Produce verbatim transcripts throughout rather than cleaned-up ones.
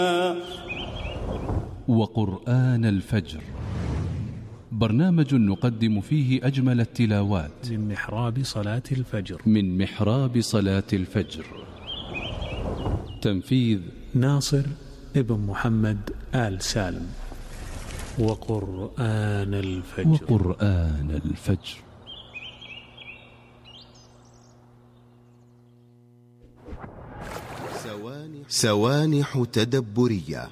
وقرآن الفجر، برنامج نقدم فيه أجمل التلاوات من محراب صلاة الفجر من محراب صلاة الفجر. تنفيذ ناصر ابن محمد آل سالم. وقرآن الفجر وقرآن الفجر. سوانح تدبرية.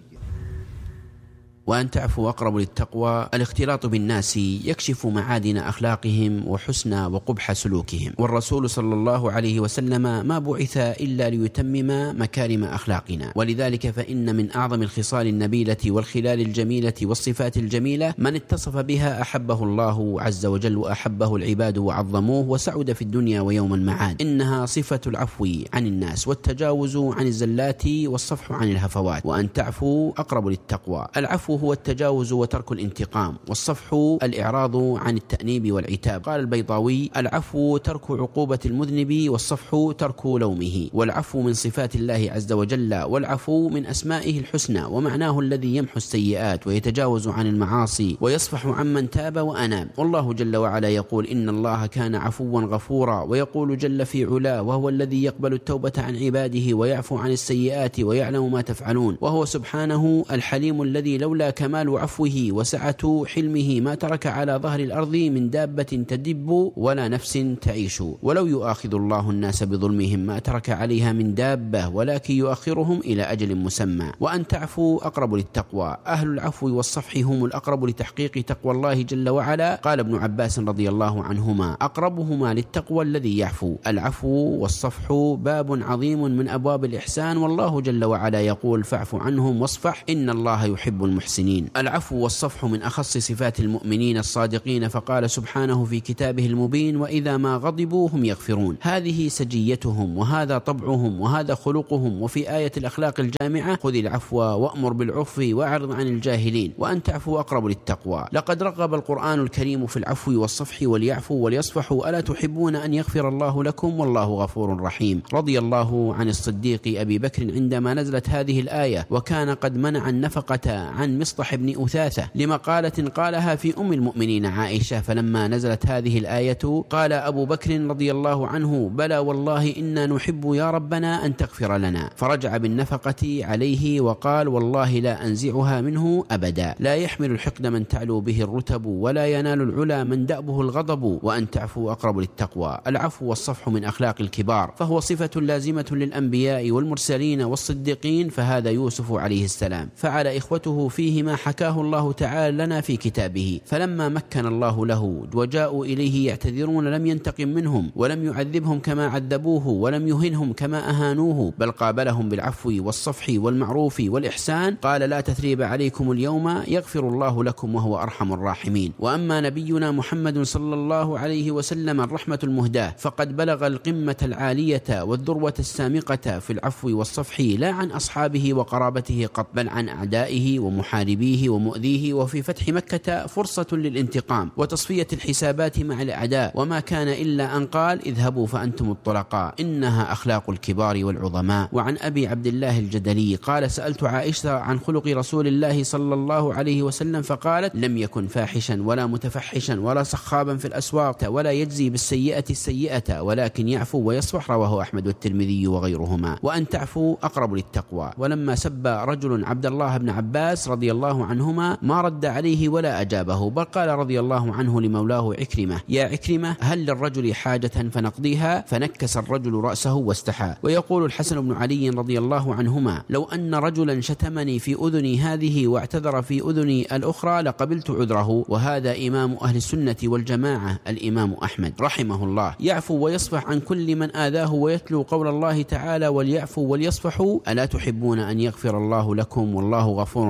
وأن تعفوا أقرب للتقوى. الاختلاط بالناس يكشف معادن أخلاقهم وحسن وقبح سلوكهم، والرسول صلى الله عليه وسلم ما بعث إلا ليتمم مكارم أخلاقنا، ولذلك فإن من أعظم الخصال النبيلة والخلال الجميلة والصفات الجميلة من اتصف بها أحبه الله عز وجل وأحبه العباد وعظموه وسعد في الدنيا ويوم المعاد. إنها صفة العفو عن الناس والتجاوز عن الزلات والصفح عن الهفوات. وأن تعفوا أقرب للتقوى. العفو هو التجاوز وترك الانتقام، والصفح الإعراض عن التأنيب والعتاب. قال البيضاوي: العفو ترك عقوبة المذنب، والصفح ترك لومه. والعفو من صفات الله عز وجل، والعفو من أسمائه الحسنى، ومعناه الذي يمحو السيئات ويتجاوز عن المعاصي ويصفح عمن تاب وأناب. والله جل وعلا يقول: إن الله كان عفوا غفورا. ويقول جل في علاه: وهو الذي يقبل التوبة عن عباده ويعفو عن السيئات ويعلم ما تفعلون. وهو سبحانه الحليم الذي لولا كمال عفوه وسعة حلمه ما ترك على ظهر الأرض من دابة تدب ولا نفس تعيش. ولو يؤاخذ الله الناس بظلمهم ما ترك عليها من دابة، ولكن يؤخرهم إلى أجل مسمى. وأن تعفوا أقرب للتقوى. أهل العفو والصفح هم الأقرب لتحقيق تقوى الله جل وعلا. قال ابن عباس رضي الله عنهما: أقربهما للتقوى الذي يعفو. العفو والصفح باب عظيم من أبواب الإحسان، والله جل وعلا يقول: فاعف عنهم واصفح إن الله يحب المحسنين. العفو والصفح من أخص صفات المؤمنين الصادقين، فقال سبحانه في كتابه المبين: وإذا ما غضبوا هم يغفرون. هذه سجيتهم وهذا طبعهم وهذا خلقهم. وفي آية الأخلاق الجامعة: خذ العفو وأمر بالعرف وأعرض عن الجاهلين. وأن تعفوا أقرب للتقوى. لقد رغب القرآن الكريم في العفو والصفح وليعفوا وليصفحوا. ألا تحبون أن يغفر الله لكم والله غفور رحيم. رضي الله عن الصديق أبي بكر عندما نزلت هذه الآية، وكان قد منع النفقة عن مصطح بن أثاثة لمقالة قالها في أم المؤمنين عائشة، فلما نزلت هذه الآية قال أبو بكر رضي الله عنه: بلى والله إنا نحب يا ربنا أن تغفر لنا. فرجع بالنفقة عليه وقال: والله لا أنزعها منه أبدا. لا يحمل الحقد من تعلو به الرتب، ولا ينال العلا من دأبه الغضب. وأن تعفوا أقرب للتقوى. العفو والصفح من أخلاق الكبار، فهو صفة لازمة للأنبياء والمرسلين والصديقين. فهذا يوسف عليه السلام فعل إخوته فيه ما حكاه الله تعالى لنا في كتابه. فلما مكن الله له وجاءوا إليه يعتذرون لم ينتقم منهم ولم يعذبهم كما عذبوه ولم يهنهم كما أهانوه، بل قابلهم بالعفو والصفح والمعروف والإحسان. قال: لا تثريب عليكم اليوم يغفر الله لكم وهو أرحم الراحمين. وأما نبينا محمد صلى الله عليه وسلم الرحمة المهداة، فقد بلغ القمة العالية والذروة السامقة في العفو والصفح، لا عن أصحابه وقرابته قط، بل عن أعدائه ومحاربيه ومؤذيه. وفي فتح مكة فرصة للانتقام وتصفية الحسابات مع الأعداء، وما كان إلا أن قال: اذهبوا فأنتم الطلقاء. إنها أخلاق الكبار والعظماء. وعن أبي عبد الله الجدلي قال: سألت عائشة عن خلق رسول الله صلى الله عليه وسلم، فقالت: لم يكن فاحشا ولا متفحشا ولا صخابا في الأسواق، ولا يجزي بالسيئة السيئة، ولكن يعفو ويصفح. رواه أحمد والترمذي وغيرهما. وأن تعفوا أقرب للتقوى. ولما سب رجل عبد الله بن عباس رضي الله عنهما ما رد عليه ولا أجابه، بل قال رضي الله عنه لمولاه عكرمة: يا عكرمة، هل للرجل حاجة فنقضيها؟ فنكس الرجل رأسه واستحى. ويقول الحسن بن علي رضي الله عنهما: لو أن رجلا شتمني في أذني هذه واعتذر في أذني الأخرى لقبلت عذره. وهذا إمام أهل السنة والجماعة الإمام أحمد رحمه الله، يعفو ويصفح عن كل من آذاه، ويتلو قول الله تعالى: وليعفوا وليصفحوا. ألا تحبون أن يغفر الله لكم والله غفور رحيم.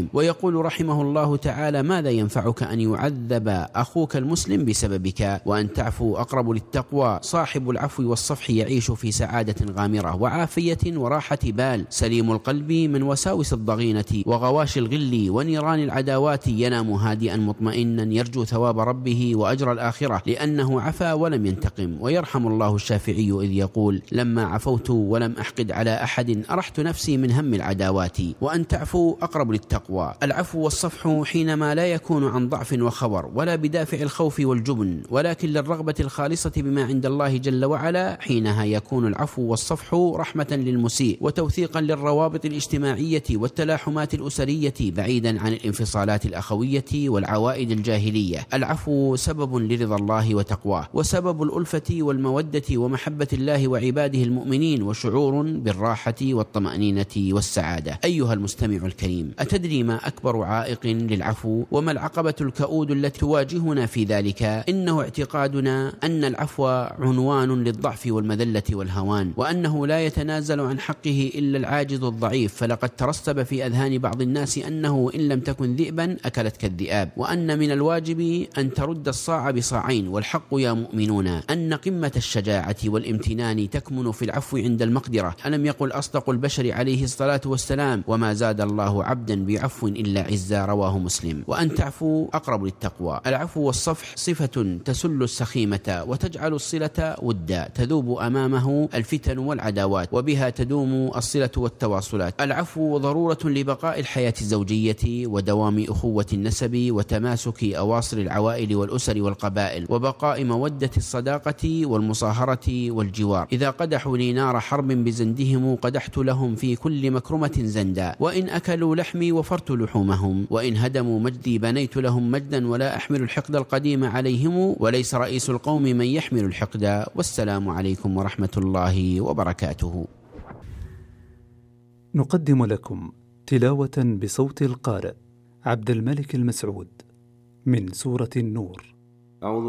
الرحيم. ويقول رحمه الله تعالى: ماذا ينفعك أن يعذب أخوك المسلم بسببك وأن تعفو أقرب للتقوى. صاحب العفو والصفح يعيش في سعادة غامرة وعافية وراحة بال. سليم القلب من وساوس الضغينة وغواش الغل ونيران العداوات، ينام هادئا مطمئنا يرجو ثواب ربه وأجر الآخرة لأنه عفا ولم ينتقم. ويرحم الله الشافعي إذ يقول: لما عفوت ولم أحقد على أحد أرحت نفسي من هم العداوات. وأن تعفو أقرب للتقوى. العفو والصفح حينما لا يكون عن ضعف وخبر ولا بدافع الخوف والجبن، ولكن للرغبة الخالصة بما عند الله جل وعلا، حينها يكون العفو والصفح رحمة للمسيء وتوثيقا للروابط الاجتماعية والتلاحمات الأسرية بعيدا عن الانفصالات الأخوية والعوائد الجاهلية. العفو سبب لرضا الله وتقواه، وسبب الألفة والمودة ومحبة الله وعباده المؤمنين، وشعور بالراحة والطمأنينة والسعادة. أيها المستمع الكريم، أتدري ما أكبر عائق للعفو وما العقبة الكؤود التي تواجهنا في ذلك؟ إنه اعتقادنا أن العفو عنوان للضعف والمذلة والهوان، وأنه لا يتنازل عن حقه إلا العاجز الضعيف. فلقد ترسب في أذهان بعض الناس أنه إن لم تكن ذئبا أكلتك الذئاب، وأن من الواجب أن ترد الصاع بصاعين. والحق يا مؤمنون أن قمة الشجاعة والامتنان تكمن في العفو عند المقدرة. ألم يقل أصدق البشر عليه الصلاة والسلام: وما زاد الله عبدا بعفو إلا عزا. رواه مسلم. وأن تعفو أقرب للتقوى. العفو والصفح صفة تسل السخيمة وتجعل الصلة ودا، تذوب أمامه الفتن والعداوات وبها تدوم الصلة والتواصلات. العفو ضرورة لبقاء الحياة الزوجية ودوام أخوة النسب وتماسك أواصر العوائل والأسر والقبائل، وبقاء مودة الصداقة والمصاهرة والجوار. إذا قدحوا لي نار حرب بزندهم قدحت لهم في كل مكرمة زندا، وإن أكلوا لحمي وفرت لحومهم، وإن هدموا مجدي بنيت لهم مجدا، ولا أحمل الحقد القديم عليهم، وليس رئيس القوم من يحمل الحقد. والسلام عليكم ورحمة الله وبركاته. نقدم لكم تلاوة بصوت القارئ عبد الملك المسعود من سورة النور. أعوذ